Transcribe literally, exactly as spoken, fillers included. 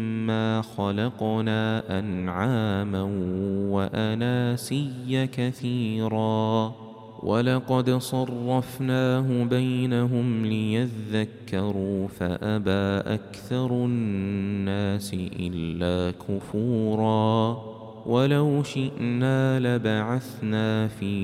مما خلقنا أنعاما وأناسيا كثيرا ولقد صرفناه بينهم ليذكروا فأبى أكثر الناس إلا كفورا ولو شئنا لبعثنا في